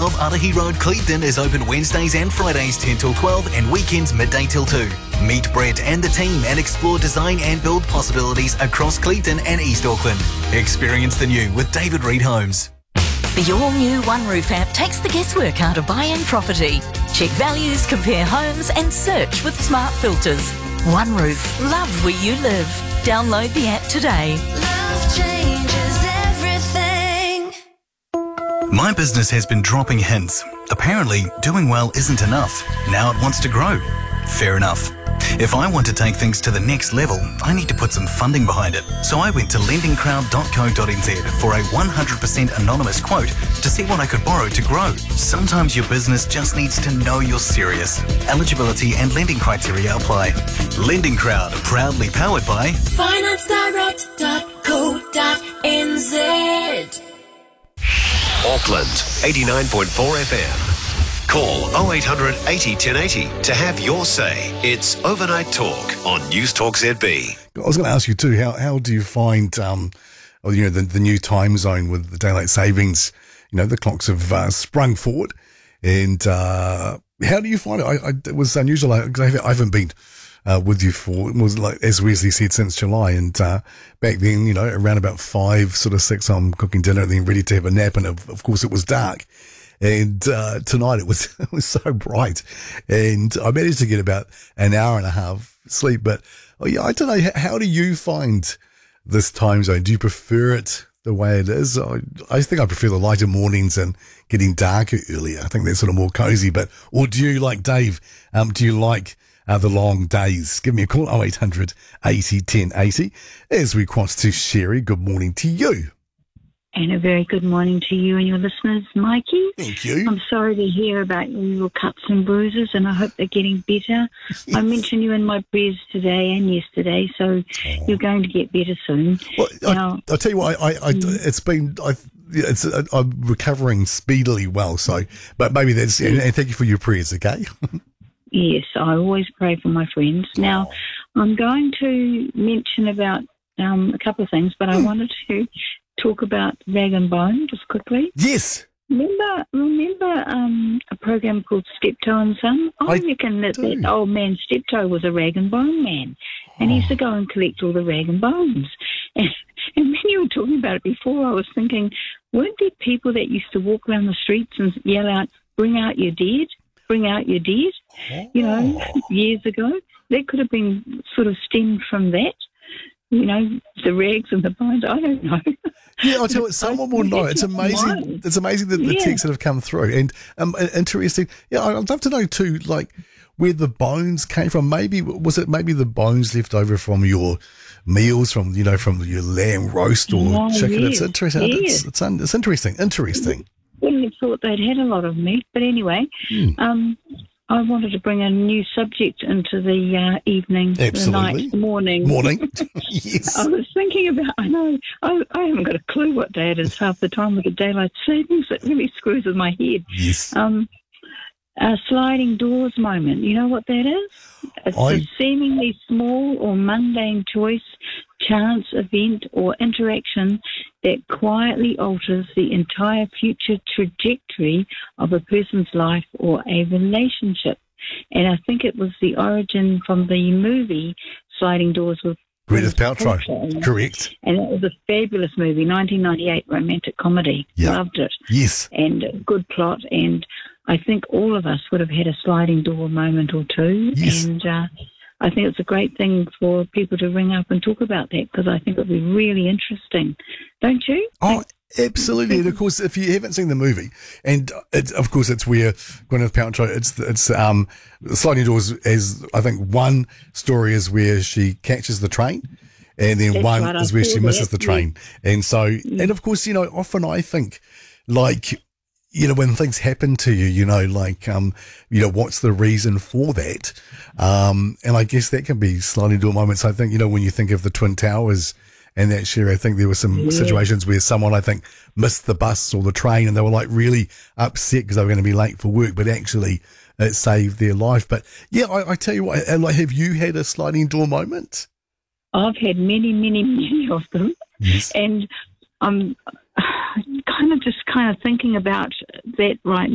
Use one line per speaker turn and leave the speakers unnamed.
of Adahi Road, Clevedon is open Wednesdays and Fridays 10 till 12 and weekends midday till 2. Meet Brett and the team and explore design and build possibilities across Clevedon and East Auckland. Experience the new with David Reed Homes.
The all-new OneRoof app takes the guesswork out of buying property. Check values, compare homes and search with smart filters. OneRoof, love where you live. Download the app today.
Love changes everything.
My business has been dropping hints. Apparently, doing well isn't enough. Now it wants to grow. Fair enough. If I want to take things to the next level, I need to put some funding behind it. So I went to lendingcrowd.co.nz for a 100% anonymous quote to see what I could borrow to grow. Sometimes your business just needs to know you're serious. Eligibility and lending criteria apply. Lending Crowd, proudly powered by
financedirect.co.nz.
Auckland 89.4 FM. Call 0800 80 1080 to have your say. It's Overnight Talk on News Talk ZB.
I was going to ask you too, how do you find the new time zone with the daylight savings? You know, the clocks have sprung forward, and how do you find it? It was unusual because I haven't been with you for, it was like, as Wesley said, since July, and back then, you know, around about 5, sort of 6, I'm cooking dinner and then ready to have a nap, and of course it was dark. And tonight it was so bright, and I managed to get about an hour and a half sleep. But I don't know, how do you find this time zone? Do you prefer it the way it is? I think I prefer the lighter mornings and getting darker earlier. I think that's sort of more cozy. Or do you, like Dave, do you like the long days? Give me a call, 0800 80 1080. As we cross to Sherry, good morning to you.
And a very good morning to you and your listeners, Mikey.
Thank you.
I'm sorry to hear about your cuts and bruises, and I hope they're getting better.
Yes.
I mentioned you in my prayers today and yesterday, so you're going to get better soon.
Well,
Now,
I'll tell you what, I'm recovering speedily well, so, but maybe that's, and thank you for your prayers, okay?
yes, I always pray for my friends. Now, I'm going to mention about a couple of things, but I wanted to talk about Rag and Bone just quickly.
Yes.
Remember a program called Steptoe and Son? I reckon that old man Steptoe was a rag and bone man, and he used to go and collect all the rag and bones. And when you were talking about it before, I was thinking, weren't there people that used to walk around the streets and yell out, "Bring out your dead, bring out your dead," you know, years ago? That could have been sort of stemmed from that. You know, the rags and the bones, I don't know.
Yeah, I'll tell you what, someone will know. It's amazing. It's amazing that the texts that have come through. And interesting. Yeah, I'd love to know too, like, where the bones came from. Was it maybe the bones left over from your meals, from your lamb roast or chicken?
Yes,
it's interesting.
yes.
It's interesting. Interesting.
Wouldn't have thought they'd had a lot of meat, but anyway, I wanted to bring a new subject into the evening,
Absolutely.
the night, the morning.
Morning. Yes.
I was thinking about, I haven't got a clue what day it is half the time with the daylight savings. It really screws with my head.
Yes.
A sliding doors moment. You know what that is? It's a seemingly small or mundane choice, chance, event or interaction that quietly alters the entire future trajectory of a person's life or a relationship. And I think it was the origin from the movie Sliding Doors with
Gwyneth Paltrow. Correct.
And it was a fabulous movie, 1998 romantic comedy.
Yeah.
Loved it.
Yes.
And a good plot, and I think all of us would have had a sliding door moment or two.
Yes.
And I think it's a great thing for people to ring up and talk about that, because I think it would be really interesting. Don't you?
Oh, absolutely. And of course, if you haven't seen the movie, and of course it's where Gwyneth Paltrow, it's Sliding Doors, as I think one story is where she catches the train, and then one is where she misses the train. And so, and of course, often I think, like, when things happen to you, what's the reason for that? And I guess that can be sliding door moments. I think, when you think of the Twin Towers and that, Sherry, I think there were some situations where someone, I think, missed the bus or the train, and they were like really upset because they were going to be late for work, but actually it saved their life. But yeah, I tell you what, and have you had a sliding door moment?
I've had many, many, many of them.
Yes.
And I'm kind of thinking about that right